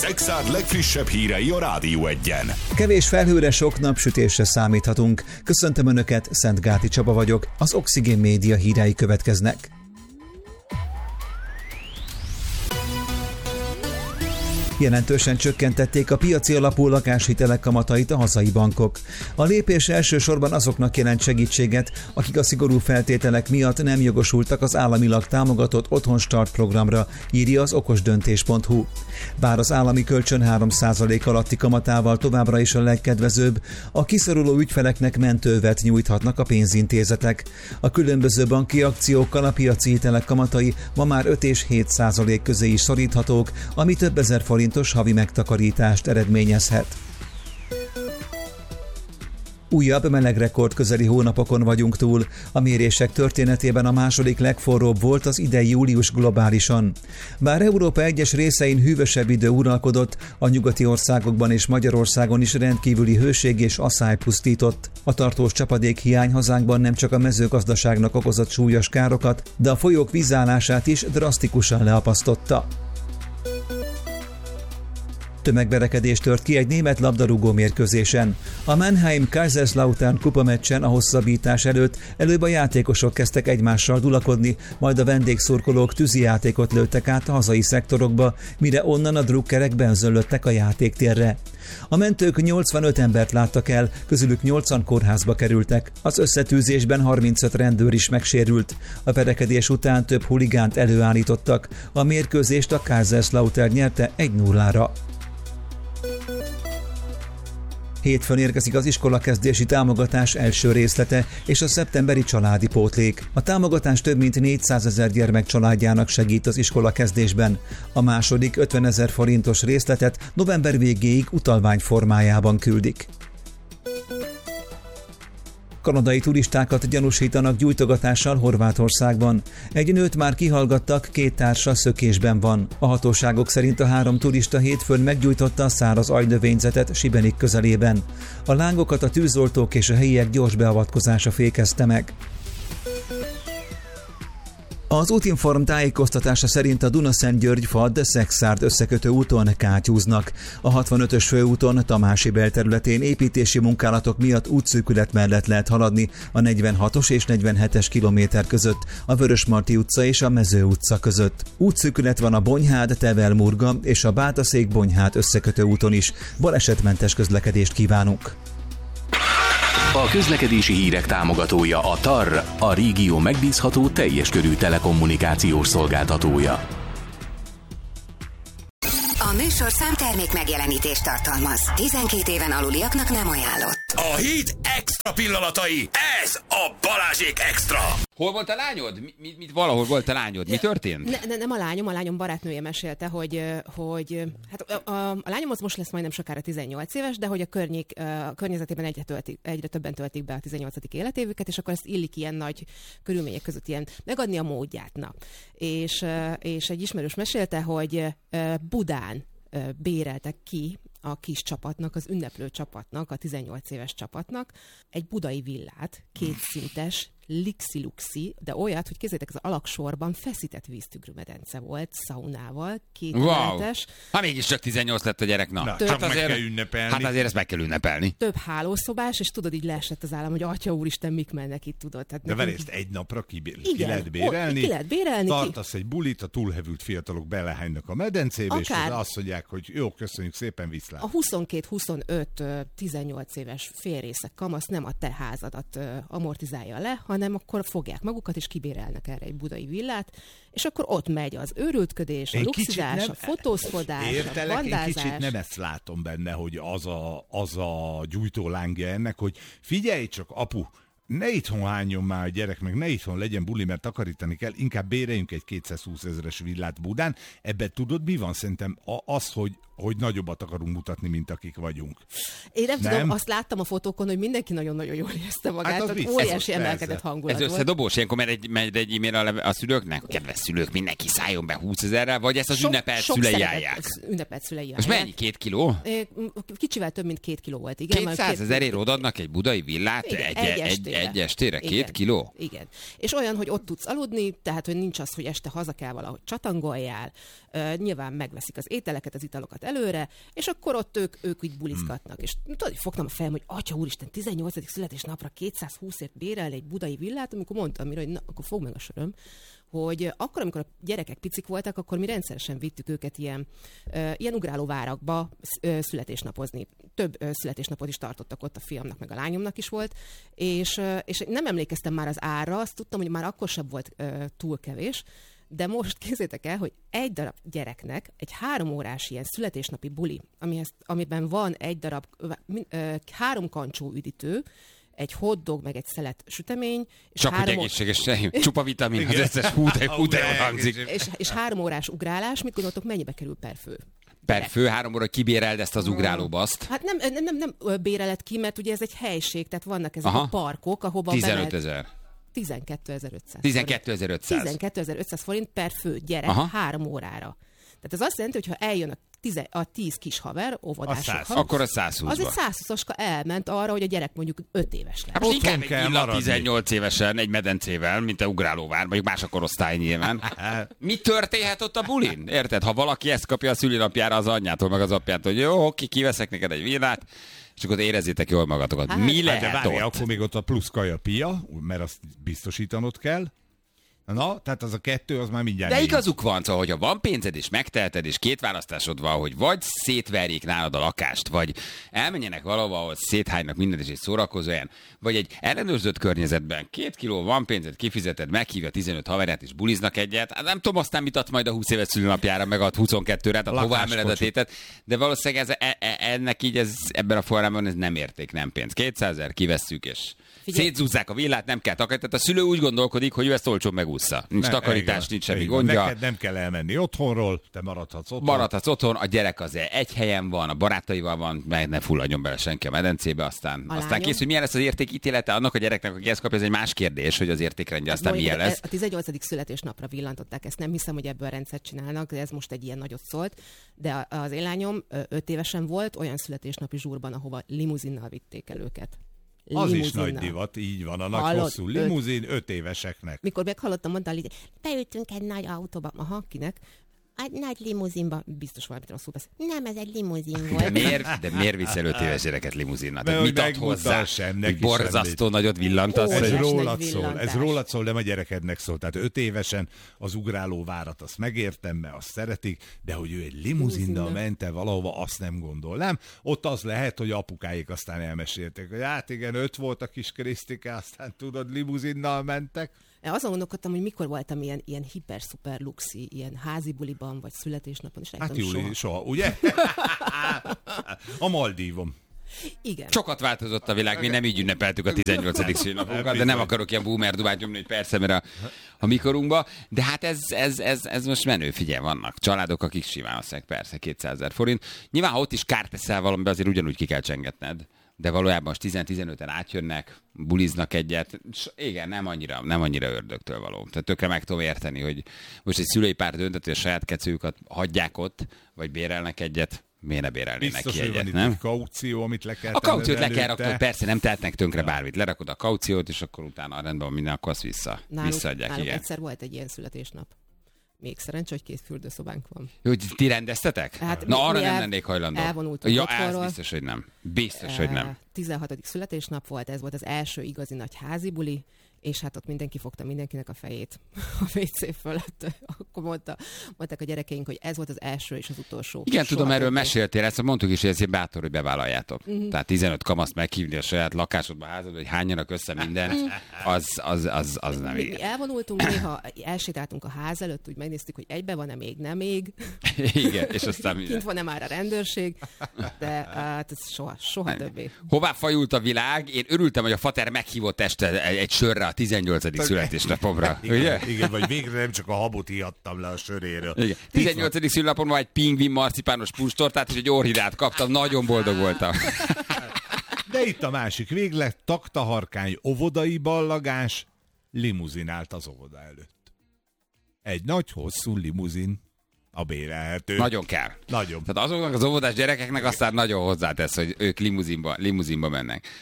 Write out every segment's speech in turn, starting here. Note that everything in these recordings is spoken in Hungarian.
Szexárd legfrissebb hírei a Rádió Egyen. Kevés felhőre, sok napsütésre számíthatunk. Köszöntöm Önöket, Szentgáti Csaba vagyok, az Oxigén Média hírei következnek. Jelentősen csökkentették a piaci alapú lakáshitelek kamatait a hazai bankok. A lépés elsősorban azoknak jelent segítséget, akik a szigorú feltételek miatt nem jogosultak az államilag támogatott Otthonstart programra, írja az okosdöntés.hu. Bár az állami kölcsön 3% alatti kamatával továbbra is a legkedvezőbb, a kiszoruló ügyfeleknek mentővet nyújthatnak a pénzintézetek. A különböző banki akciókkal a piaci hitelek kamatai ma már 5 és 7% közé is szoríthatók, ami több ezer forintos havi megtakarítást eredményezhet. Újabb melegrekord közeli hónapokon vagyunk túl. A mérések történetében a második legforróbb volt az idei július globálisan. Bár Európa egyes részein hűvösebb idő uralkodott, a nyugati országokban és Magyarországon is rendkívüli hőség és asszály pusztított. A tartós csapadékhiány hazánkban nem csak a mezőgazdaságnak okozott súlyos károkat, de a folyók vízállását is drasztikusan leapasztotta. Tömegverekedés tört ki egy német labdarúgó mérkőzésen. A Mannheim-Kaiserslautern kupameccsen a hosszabbítás előtt előbb a játékosok kezdtek egymással dulakodni, majd a vendégszurkolók tűzijátékot lőttek át a hazai szektorokba, mire onnan a drukkerek benzönlöttek a játéktérre. A mentők 85 embert láttak el, közülük 80 kórházba kerültek. Az összetűzésben 35 rendőr is megsérült. A verekedés után több huligánt előállítottak. A mérkőzést a Kaiserslautern nyerte 1-0-ra. Hétfőn érkezik az iskolakezdési támogatás első részlete és a szeptemberi családi pótlék. A támogatás több mint 400 000 gyermek családjának segít az iskolakezdésben. A második 50 000 forintos részletet november végéig utalvány formájában küldik. Kanadai turistákat gyanúsítanak gyújtogatással Horvátországban. Egy nőt már kihallgattak, 2 társa szökésben van. A hatóságok szerint a 3 turista hétfőn meggyújtotta a száraz ajnövényzetet Šibenik közelében. A lángokat a tűzoltók és a helyiek gyors beavatkozása fékezte meg. Az Útinform tájékoztatása szerint a Dunaszentgyörgy-Fadd-Szexárd összekötő úton kátyúznak. A 65-ös főúton Tamási belterületén építési munkálatok miatt útszűkület mellett lehet haladni a 46-os és 47-es kilométer között, a Vörösmarty utca és a Mező utca között. Útszűkület van a Bonyhád-Tevel-Murga és a Bátaszék-Bonyhád összekötő úton is. Balesetmentes közlekedést kívánunk! A közlekedési hírek támogatója a TAR, a régió megbízható teljes körű telekommunikációs szolgáltatója. A műsorszám termék megjelenítést tartalmaz. 12 éven aluliaknak nem ajánlott. A hét extra pillanatai, ez a Balázsék extra! Hol volt a lányod? Valahol volt a lányod. Mi történt? Nem a lányom barátnője mesélte, hogy hát a lányom az most lesz majdnem sokára 18 éves, de hogy a környezetében egyre többen töltik be a 18. életévüket, és akkor ezt illik ilyen nagy körülmények között ilyen megadni a módját. Na. És egy ismerős mesélte, hogy Budán béreltek ki a kis csapatnak, az ünneplő csapatnak, a 18 éves csapatnak egy budai villát, 2 szintes, lixi-luxi, de olyat, hogy képzeljétek, az alaksorban feszített víztükrűmedence volt, szaunával, 2 emeletes. Hát mégis csak 18 lett a gyerek, na. Csak meg kell ünnepelni. Hát azért ezt meg kell ünnepelni. Több hálószobás, és tudod, így leesett az állam, hogy atya úristen, mik mennek itt, tudod. Hát de várj, ezt egy napra ki lehet bérelni? Ki lehet bérelni. Tartasz egy bulit, a túlhevült fiatalok belehánynak a medencébe, és azt mondják, hogy jó, köszönjük szépen, viszlát. A 22-25-18 éves félrészek kamasz nem a te házadat amortizálja le, hanem akkor fogják magukat, és kibérelnek erre egy budai villát, és akkor ott megy az őrültködés, a luxizás, a fotózkodás, a bandázás. Én kicsit nem ezt látom benne, hogy az a gyújtólángja ennek, hogy figyelj csak, apu, ne itthon hányjon már a gyerek, meg ne itthon legyen buli, mert takarítani kell, inkább béreljünk egy 220 000-es villát Budán. Ebben tudod, mi van? Szerintem az, hogy nagyobbat akarunk mutatni, mint akik vagyunk. Én nem tudom, azt láttam a fotókon, hogy mindenki nagyon-nagyon jól érezte magát, hát tehát óriási emelkedett hangulat volt. Ez összedobós, ilyenkor megy egy e-mail a szülőknek? Kedves szülők, mindenki szálljon be 20 000-rel, vagy ezt az ünnepelt szülei állják? Ünnepelt szülei állják. Most mennyi, 2 kiló? Kicsivel több, mint 2 kiló volt, igen. 200 000-ért odaadnak egy budai villát egy estére, 2 kiló? Igen. És olyan, hogy ott tudsz aludni, tehát hogy nincs az, hogy este haza kell valahogy csatangoljál, nyilván megveszik az ételeket, az italokat előre, és akkor ott ők így bulizgatnak. És tudod, fogtam a fejem, hogy atya úristen, 18. születésnapra 220-ért bérelni egy budai villát, amikor mondtam mire, hogy na, akkor fog meg a söröm, hogy akkor, amikor a gyerekek picik voltak, akkor mi rendszeresen vittük őket ilyen ugrálóvárakba születésnapozni. Több születésnapot is tartottak ott, a fiamnak meg a lányomnak is volt, és nem emlékeztem már az árra, azt tudtam, hogy már akkor sem volt túl kevés, de most képzeljétek el, hogy egy darab gyereknek egy 3 órás ilyen születésnapi buli, amiben van egy darab 3 kancsó üdítő, egy hotdog, meg egy szelet sütemény. És csak hogy egészséges, csupa vitamin, az összes húte hangzik. És 3 órás ugrálás, mit gondoltok, mennyibe kerül per fő? Per fő 3 óra kibéreld ezt az ugrálóbaszt? Hát nem bérelet ki, mert ugye ez egy helység, tehát vannak ezek a parkok, ahova 15 000. 12.500. 12.500 forint per fő gyerek 3 órára. Tehát ez azt jelenti, hogy ha eljön a 10 kis haver, óvodások, akkor a 120-ba. Az egy 120-aska elment arra, hogy a gyerek mondjuk 5 éves lesz. Hát inkább egy villa 18 évesen egy medencével, mint a ugrálóvár, mondjuk más a korosztály nyilván. Mi történhet ott a bulin? Érted? Ha valaki ezt kapja a szülinapjára az anyjától, meg az apjától, hogy jó, oké, kiveszek neked egy villát, és akkor érezzétek jól magatokat. Mi lehet de várj, ott? akkor még ott a plusz kaja pia, mert azt biztosítanod kell. Na, tehát az a 2, az már mindjárt... De igazuk van, szóval, hogyha van pénzed és megteheted, és 2 választásod van, hogy vagy szétverjék nálad a lakást, vagy elmenjenek valahova, ahol széthánynak mindent, és egy szórakozó olyan, vagy egy ellenőrzött környezetben 2 kiló van pénzed, kifizeted, meghívja 15 haverját, és buliznak egyet. Hát nem tudom, aztán mit ad majd a 20 éves szülinapjára, meg a 22-re, tehát hová emeled a tétet, de valószínűleg ennek így ebben a formában ez nem érték, nem pénz. 200 000 kivesszük, és szétzúzzák a villát, nem kell takarítani. Tehát a szülő úgy gondolkodik, hogy ő ezt olcsón megúszza. Nincs takarítás, nincs semmi gondja. Neked nem kell elmenni otthonról, te maradhatsz otthon. Maradhatsz otthon, a gyerek azért egy helyen van, a barátaival van, meg ne fulladjon bele senki a medencébe, aztán kész, hogy milyen lesz az értékítélete annak a gyereknek, aki ezt kapja, ez egy más kérdés, hogy az értékrendje aztán milyen lesz. A 18. születésnapra villantották ezt, nem hiszem, hogy ebből rendszert csinálnak, de ez most egy ilyen nagyot szólt. De az én lányom 5 évesen volt olyan születésnapi zsúrban, ahova limuzinnal vitték el őket. Az is nagy divat, így van, a nagy hosszú limuzin 5 éveseknek. Mikor meghallottam, mondta, hogy beültünk egy nagy autóba. Aha, kinek? Egy nagy limuzinba, biztos valamit rosszul beszél. Nem, ez egy limuzin volt. De miért visz el 5 éves gyereket limuzinnal? Tehát mit ad hozzá? Hogy borzasztó nagyot villantasz? Ez rólad szól, nem a gyerekednek szól. Tehát 5 évesen az ugráló várat azt megértem, mert azt szeretik, de hogy ő egy limuzinnal ment el valahova, azt nem gondolnám. Ott az lehet, hogy apukáik aztán elmesélték, hogy hát igen, 5 volt a kis Krisztike, aztán tudod, limuzinnal mentek. Azon gondolkodtam, hogy mikor voltam ilyen hiper-szuper luxi, ilyen házi buliban, vagy születésnapon, és hát Júli, soha, ugye? A Maldívon. Igen. Sokat változott a világ, mi nem így ünnepeltük a 18. szülinapunkat, de nem akarok ilyen boomer dubát nyomni, hogy persze, mert a mikorunkba, de hát ez most menő, figyelj, vannak családok, akik simán azt persze 200 000 forint. Nyilván, ha ott is kárt teszel valamiben, azért ugyanúgy ki kell csengetned. De valójában most 10-15-en átjönnek, buliznak egyet. Igen, nem annyira ördögtől való. Tehát tökre meg tudom érteni, hogy most egy szülői pár döntött, hogy a saját kecőjüket hagyják ott, vagy bérelnek egyet. Miért ne bérelnének biztos, ki egyet, van nem? Itt kaució, amit le kell a kauciót le kell rakni, persze, nem tehetnek tönkre bármit. Lerakod a kauciót, és akkor utána rendben van minden, akkor azt visszaadják. Nálunk egyszer volt egy ilyen születésnap. Még szerencsé, hogy 2 fürdőszobánk van. Jó, hogy ti rendeztetek? Hát na, arra nem lennék hajlandó. Elvonultunk otthonról. Ez biztos, hogy nem. Biztos, hogy nem. 16. születésnap volt, ez volt az első igazi nagy házi buli, és hát ott mindenki fogta mindenkinek a fejét a WC fölött. Akkor mondták a gyerekeink, hogy ez volt az első és az utolsó. Igen, tudom, erről meséltél, ezt mondtuk is, hogy ez bátor, hogy bevállaljátok. Tehát 15 kamaszt meghívni a saját lakásodba, házadba, hogy hányanak össze mindent, az nem mi elvonultunk, néha elsétáltunk a ház előtt, úgy megnéztük, hogy egybe van-e még, nem még. Igen, és aztán minden. Kint van-e már a rendőrség, de hát ez soha többé. Hová fajult a világ? Én örültem, hogy a fater meghívott este egy sörre a 18. születésnapomra. Igen, vagy végre nem csak a habot ihattam le a söréről. Igen. 18. születésnapomra egy pingvin marcipános puncstortát és egy orchidát kaptam, nagyon boldog voltam. De itt a másik véglet, taktaharkány óvodai ballagás, limuzin állt az óvoda előtt. Egy nagy, hosszú limuzin, a bérelhető. Nagyon kell. Nagyon. Tehát azoknak az óvodás gyerekeknek aztán nagyon hozzátesz, hogy ők limuzinba mennek.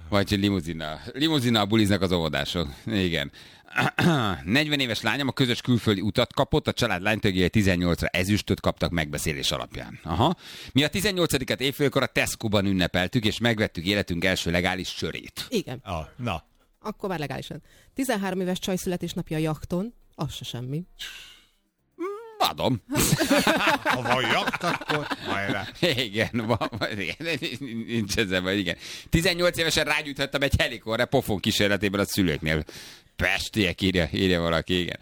Vagy limuzinnal buliznak az óvodások. Igen. 40 éves lányom a közös külföldi utat kapott, a család lánytagjai 18-ra ezüstöt kaptak megbeszélés alapján. Aha. Mi a 18-et évfélkor a Tesco-ban ünnepeltük, és megvettük életünk első legális sörét. Igen. Na. Akkor már legálisan. 13 éves csaj születésnapja a jachton, az se semmi. Adom. Ha van jakt, akkor hajrá. Igen, nincs ezzel baj, igen. 18 évesen rágyújthattam egy helikorra pofon kísérletében a szülőknél. Pestiek, írja valaki, igen.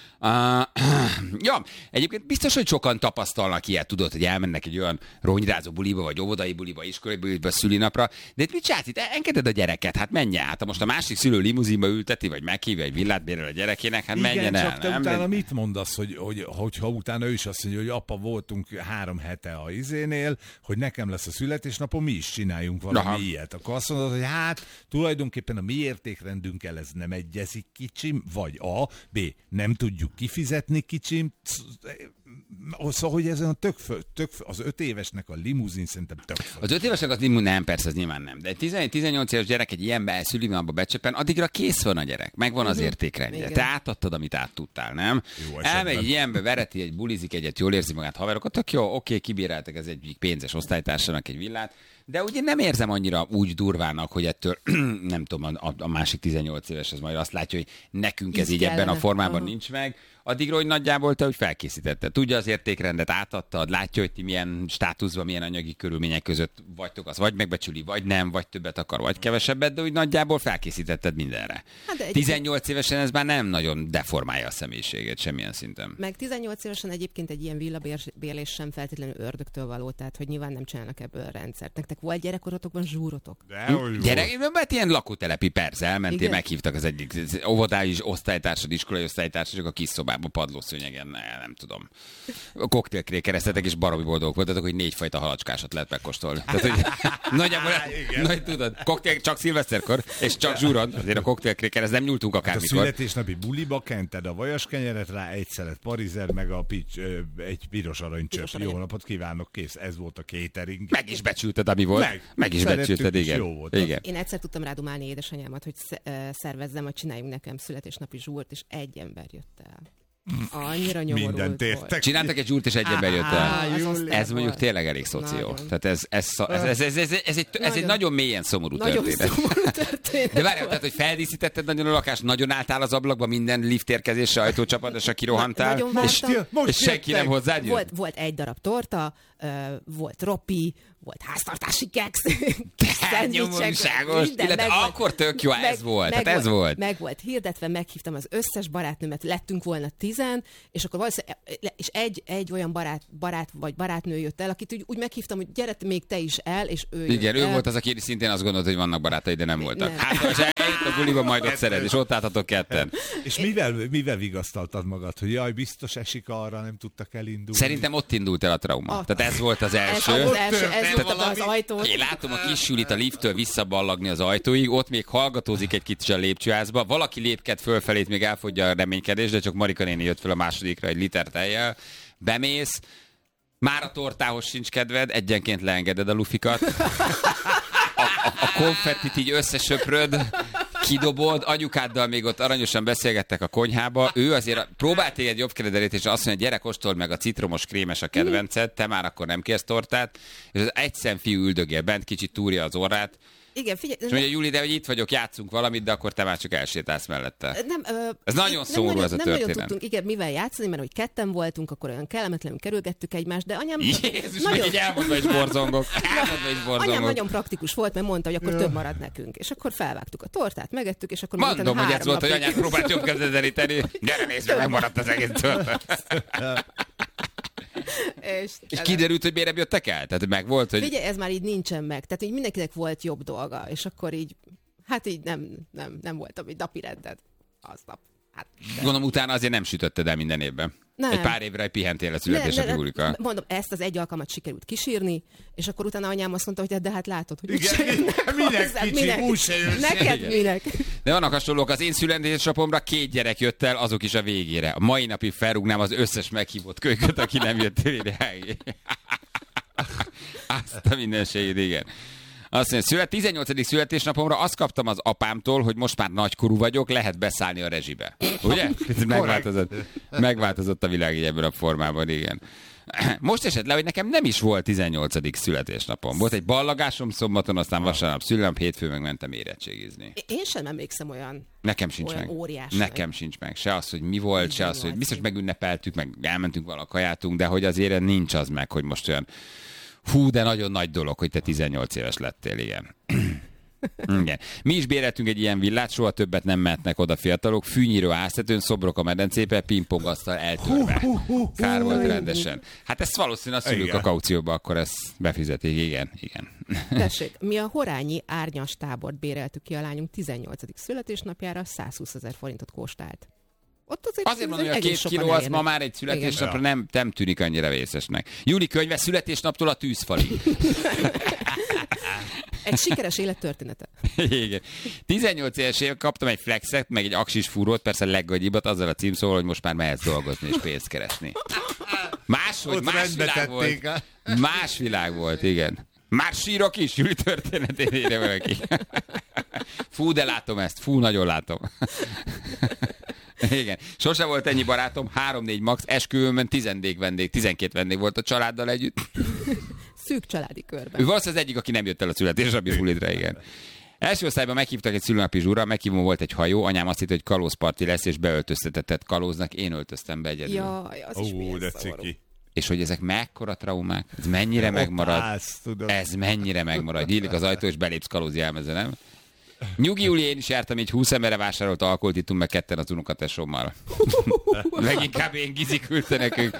Ja, egyébként biztos, hogy sokan tapasztalnak ilyet, tudod, hogy elmennek egy olyan ronyrázó buliba, vagy óvodai buliba, iskolai buliba, szülinapra, de mit csinálsz itt? Engeded a gyereket, hát menjen át. Ha most a másik szülő limuzinba ülteti, vagy meghívja egy villát bérel a gyerekének, hát menjen igen, el. csak te utána mit mondasz, hogyha utána ő is azt mondja, hogy apa, voltunk 3 hete a izénél, hogy nekem lesz a születésnapom, mi is csináljunk valami ilyet. Akkor azt mondod, hogy hát tulajdonképpen a mi értékrendünkkel ez nem egyezik kicsim, vagy A, B, nem tudjuk kifizetni kicsim, szóval, hogy ezen a az 5 évesnek a limuzin szerintem tök föl. Az 5 évesnek az limuzin nem, persze, az nyilván nem. De egy 18 éves gyerek egy ilyenbe szülinapba becsepen, addigra kész van a gyerek, megvan az értékrendje. Te átadtad, amit át tudtál, nem? Elmegy egy ilyenbe, vereti egy bulizik egyet, jól érzi magát haverokat, tök jó, oké, kibíráltak ez egy pénzes osztálytársának egy villát, de ugye nem érzem annyira úgy durvának, hogy ettől, nem tudom, a másik 18 éves az majd azt látja, hogy nekünk ez így ebben a formában nincs meg. Addigra, hogy nagyjából te, hogy felkészítetted. Tudja az értékrendet, átadtad, látja, hogy ti milyen státuszban, milyen anyagi körülmények között vagytok, az vagy megbecsüli, vagy nem, vagy többet akar, vagy kevesebbet, de úgy nagyjából felkészítetted mindenre. Hát 18 évesen ez már nem nagyon deformálja a személyiségét semmilyen szinten. Meg 18 évesen egyébként egy ilyen villabérlés sem feltétlenül ördögtől való, tehát hogy nyilván nem csinálnak ebből rendszert. Nektek volt gyerekkorotokban zsúrotok? Mert ilyen lakótelepi, persze, elmentél, meghívtak az egyik óvodái osztálytársad, iskolai osztálytársad, a kis szobában, padlószőnyegen, nem tudom. Koktélkrékereztetek, és baromi boldogok voltatok, hogy 4 fajta halacskásat lehet megkóstolni. Tehát, hogy nagyjából, nagy tudod, koktél csak szilveszterkor, és csak zsúrod, azért a koktélkrékerez, nem nyúltunk akármikor. Hát a születésnapi buliba kented a vajas-kenyeret rá, egy szelet parizer, meg egy piros aranycsöp. Jó napot kívánok, kész. Ez volt a catering. Meg is becsülted, ami volt. Meg is becsülted, igen. Jó volt. Igen. Én egyszer tudtam rádumálni édesanyámat, hogy szervezzem, hogy csináljunk nekem születésnapi zsúrt, és egy ember jött el. Annyira nyomorult volt. Csináltak egy zsúrt, és egy ember jött el. Ez mondjuk tényleg elég szoció. Tehát ez egy nagyon mélyen szomorú történet. De várjál, tehát, hogy feldíszítetted nagyon a lakást, nagyon álltál az ablakba, minden liftérkezésre, ajtócsapadásra kirohantál, és senki nem hozzád jött? Volt egy darab torta, volt ropi, volt háztartási keksz. Nyomorúságos. Illetve akkor tök jó, ez volt. Meg volt hirdetve, meghívtam az összes barátnőmet, lettünk volna 10, és akkor valószínűleg, és egy olyan barát vagy barátnő jött el, akit úgy meghívtam, hogy gyere még te is el, és ő igen, ő volt az, aki szintén azt gondolt, hogy vannak barátai, de nem voltak. Nem. Hát, ha eljött a buliba, majd ott szeret, és ott álltatok ketten. És mivel vigasztaltad magad, hogy jaj, biztos esik arra, nem tudtak elindulni? Szerintem ott indult el a trauma. Tehát ez volt az első. Ez volt az ajtót. Én látom a kis Julit a lifttől visszaballagni az ajtóig, ott még hallgatózik egy kicsit a lépcsőházba, valaki lépked fölfelét, még elfogyja a reménykedés, de csak Marika néni jött fel a másodikra egy liter tejjel. Bemész, már a tortához sincs kedved, egyenként leengeded a lufikat. A konfettit így összesöpröd, kidobod, anyukáddal még ott aranyosan beszélgettek a konyhába, ő azért próbált téged jobb keredelét, és azt mondja, gyere, kóstold meg a citromos krémes a kedvenced, te már akkor nem kérsz tortát, és az egyszem fiú üldögél bent, kicsit túrja az orrát. Igen, figyelj. És mondja, Juli, de hogy itt vagyok, játszunk valamit, de akkor te már csak elsétálsz mellette. Ez nagyon szomorú ez a történet. Nem nagyon tudtunk, igen, mivel játszani, mert hogy ketten voltunk, akkor olyan kellemetlenül kerülgettük egymást, de anyám... Jézus, nagyon... így elmondva is borzongok. Anyám nagyon praktikus volt, mert mondta, hogy akkor több marad nekünk. És akkor felvágtuk a tortát, megettük, és akkor... Mondom, hogy ez volt, hogy anyám próbált jobb kezelíteni. Gyere, nézd meg, megmaradt az egész tortát. És kiderült, hogy miért jöttek el? Tehát meg volt, hogy... Figyelj, ez már így nincsen meg. Tehát így mindenkinek volt jobb dolga, és akkor így, hát így nem voltam így napi rended aznap. Hát, gondolom, utána azért nem sütötted el minden évben. Nem. Egy pár évre pihentél a születésnapi bulikkal. Mondom, ezt az egy alkalmat sikerült kísírni, és akkor utána anyám azt mondta, hogy de hát látod, hogy neked minek. De vannak hasonlók, az én születésnapomra 2 gyerek jött el, azok is a végére. A mai napig felrúgnám az összes meghívott kölyköt, aki nem jött ide. Azt a mindenségét, igen. Azt mondja, 18. születésnapomra azt kaptam az apámtól, hogy most már nagykorú vagyok, lehet beszállni a rezsibe. Ugye? Megváltozott a világ így ebben a formában, igen. Most esett le, hogy nekem nem is volt 18. születésnapom. Volt egy ballagásom szombaton, aztán vasárnap szülnap, hétfőn meg mentem érettségizni. Én sem emlékszem olyan. Nekem sincs olyan meg. Óriás. Nekem sincs meg. Se az, hogy mi volt, se az, hogy biztos megünnepeltük, meg elmentünk valahol kajátunk, de hogy azért nincs az meg, hogy most olyan de nagyon nagy dolog, hogy te 18 éves lettél, igen. Igen. Mi is béreltünk egy ilyen villát, soha többet nem mehetnek oda fiatalok, fűnyíró háztetőn, szobrok a medencébe, pingpongasztal eltörve. Kár volt rendesen. Hát ezt valószínűleg a szülők a kaucióba, akkor ezt befizetik, igen. Tessék, mi a Horányi árnyas tábort béreltük ki a lányunk 18. születésnapjára, 120 000 forintot kóstált. Ott azért mondom, hogy a 2 kiló az ma már egy születésnapra nem tűnik annyira vészesnek. Júli könyve születésnaptól a tűzfalig. Egy sikeres élettörténete. Igen. 18 évesen kaptam egy flexet, meg egy aksis fúrót, persze leggagyibat, azzal a címszóval, hogy most már mehetsz dolgozni és pénzt keresni. Más világ volt. Más világ volt, igen. Már sírok is, Júli történetén írja valaki. Fú, de látom ezt. Fú, nagyon látom. Igen. Sose volt ennyi barátom, 3-4 max, esküvőmön 12 vendég volt a családdal együtt. Szűk családi körben. Ő valószínűleg az egyik, aki nem jött el a születésnapi bulidra, igen. Első osztályban meghívtak egy szülőnapi zsúra, meghívom volt egy hajó, anyám azt hitt, hogy kalózparti lesz, és beöltöztetett kalóznak, én öltöztem be egyedül. Jaj, az is milyen szomorú. És hogy ezek mekkora traumák, ez mennyire megmarad, Nyílik az ajtó, és belépsz kalóz jelmezre, nem? Nyugi Júli, én is jártam, így 20 emberre vásárolt alkoholt, ittunk meg ketten az unokatesommal. Leginkább én Gizi küldte nekünk.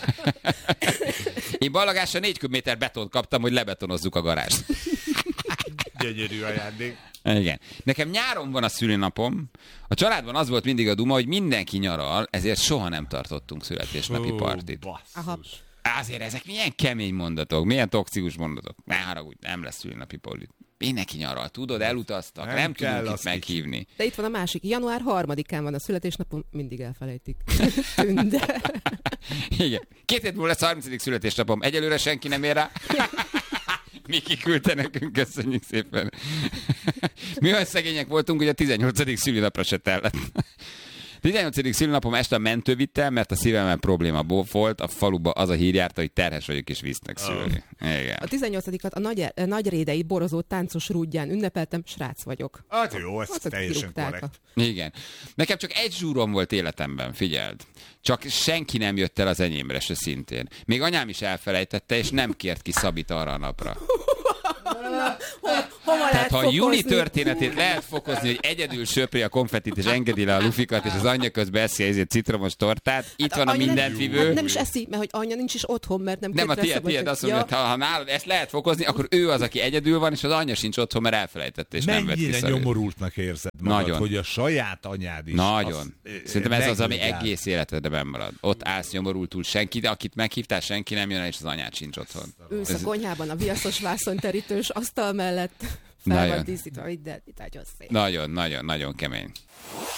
Én ballagásra 4 köbméter betont kaptam, hogy lebetonozzuk a garást. Gyönyörű ajándék. Igen. Nekem nyáron van a szülinapom. A családban az volt mindig a duma, hogy mindenki nyaral, ezért soha nem tartottunk születésnapi partit. Aha. Azért ezek milyen kemény mondatok, milyen toxikus mondatok. Ne haragudj, nem lesz szülinapi partit. Mindenki nyaral, tudod, elutaztak, nem tudunk itt meghívni. De itt van a másik. Január 3-án van a születésnapom, mindig elfelejtik. Tünde. Igen. 2 hét múlva lesz 30. születésnapom. Egyelőre senki nem ér rá. Miki küldte nekünk, köszönjük szépen. Mi olyan szegények voltunk, hogy a 18. szülinapra se tellett. 18. szülinapom este a mentő vitt el, mert a szívemben probléma volt, a faluba az a hír járta, hogy terhes vagyok és visznek szülni. Igen. A 18-at a nagyrédei borozó táncos rúdján ünnepeltem, srác vagyok. Hát jó, ez teljesen korrekt. Igen. Nekem csak egy zsúrom volt életemben, figyeld. Csak senki nem jött el az enyémre se szintén. Még anyám is elfelejtette, és nem kért ki Szabit arra a napra. Tehát ha a Júli történetét lehet fokozni, hogy egyedül söpri a konfettit, és engedi le a lufikat, és az anyja közben eszi ezért citromos tortát, itt van a mindentvívő. Nem is eszi, mert hogy anya nincs is otthon, mert nem a tiéd azt mondja, hogy ha nálad ezt lehet fokozni, akkor ő az, aki egyedül van, és az anyja sincs otthon, mert elfelejtette, és nem vett ki. Mennyire nyomorultnak érzed magad, nagyon. Hogy a saját anyád is. Nagyon. Szerintem ez az, ami egész életedben marad. Ott állsz nyomorultul, senki, de akit meghívtál, senki nem jön, és az anyád sincs otthon. Ősz a konyhában a viaszos vászonterítős asztal mellett fel van díszítva, de nagyon szép. Nagyon kemény.